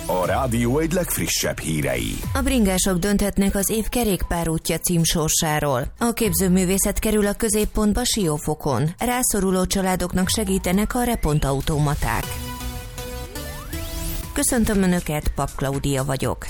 A rádió egy legfrissebb hírei. A bringások dönthetnek az év kerékpárútja címsorsáról. A képzőművészet kerül a középpontba Siófokon. Rászoruló családoknak segítenek a repontautomaták. Köszöntöm Önöket, Pap Klaudia vagyok.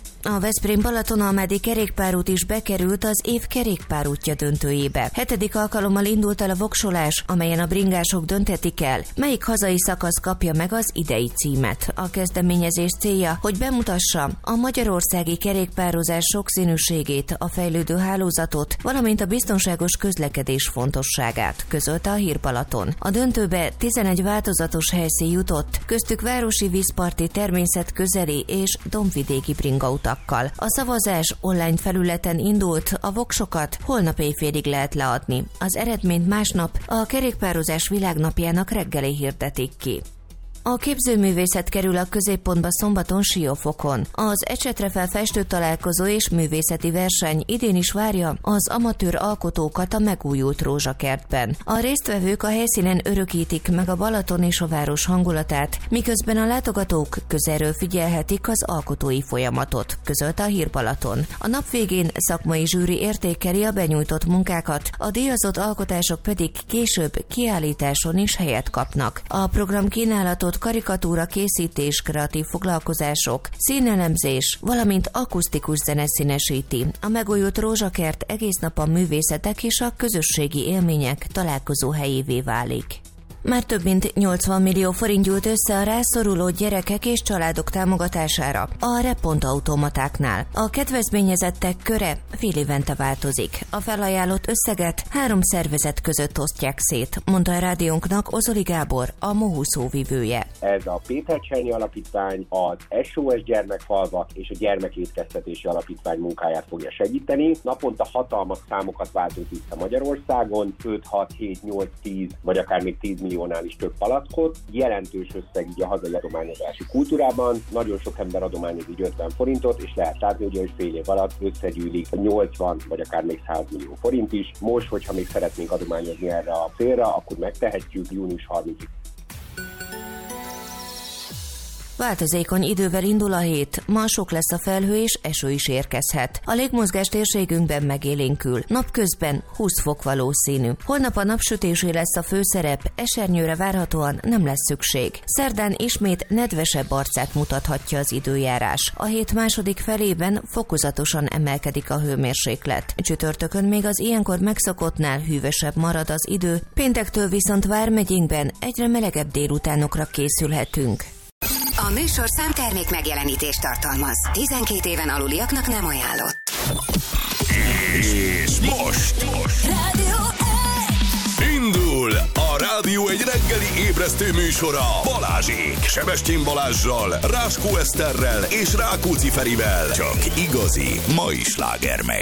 A Veszprém-Balatonalmádi kerékpárút is bekerült az év kerékpárútja döntőjébe. 7. alkalommal indult el a voksolás, amelyen a bringások dönthetik el, melyik hazai szakasz kapja meg az idei címet. A kezdeményezés célja, hogy bemutassa a magyarországi kerékpározás sokszínűségét, a fejlődő hálózatot, valamint a biztonságos közlekedés fontosságát, közölte a Hír Balaton. A döntőbe 11 változatos helyszín jutott, köztük városi, vízparti, természetközeli és dombvidéki bringautakkal. A szavazás online felületen indult, a voksokat holnap éjfélig lehet leadni. Az eredményt másnap a kerékpározás világnapjának reggelé hirdetik ki. A képzőművészet kerül a középpontba szombaton Siófokon. Az ecsetre felfestő találkozó és művészeti verseny idén is várja az amatőr alkotókat a megújult Rózsakertben. A résztvevők a helyszínen örökítik meg a Balaton és a város hangulatát, miközben a látogatók közelről figyelhetik az alkotói folyamatot, közölte a Hír Balaton. A nap végén szakmai zsűri értékeli a benyújtott munkákat, a díjazott alkotások pedig később kiállításon is helyet kapnak. A program kínálatot karikatúra készítés, kreatív foglalkozások, színelemzés, valamint akusztikus zene színesíti. A megújult Rózsakert egész nap a művészetek és a közösségi élmények találkozó helyévé válik. Már több mint 80 millió forint gyűlt össze a rászoruló gyerekek és családok támogatására a repontautomatáknál. A kedvezményezettek köre fél évente változik. A felajánlott összeget 3 szervezet között osztják szét, mondta a rádiónknak Ozoli Gábor, a MOHU szóvivője. Ez a Péter Csernyi Alapítvány, az SOS Gyermekfalvak és a Gyermekétkeztetési Alapítvány munkáját fogja segíteni. Naponta hatalmas számokat váltunk vissza Magyarországon, 5, 6, 7, 8, 10 vagy akár még 10 milliónál is több palackot. Jelentős összeg így a hazai adományozási kultúrában. Nagyon sok ember adományoz így 50 forintot, és lehet látni, hogy fél év alatt összegyűlik 80 vagy akár még 100 millió forint is. Most, hogyha még szeretnénk adományozni erre a célra, akkor megtehetjük június 30-ig. Változékony idővel indul a hét, ma sok lesz a felhő és eső is érkezhet. A légmozgás térségünkben megélénkül, napközben 20 fok valószínű. Holnap a napsütésé lesz a főszerep, esernyőre várhatóan nem lesz szükség. Szerdán ismét nedvesebb arcát mutathatja az időjárás. A hét második felében fokozatosan emelkedik a hőmérséklet. Csütörtökön még az ilyenkor megszokottnál hűvösebb marad az idő, péntektől viszont Vármegyénkben egyre melegebb délutánokra készülhetünk. A műsorszám termék megjelenítést tartalmaz. 12 éven aluliaknak nem ajánlott. És most Rádió indul a Rádió egy reggeli ébresztő műsora Balázsék, Sebestyén Balázssal, Ráskó Eszterrel és Rákóczi Ferivel. Csak igazi mai slágermek.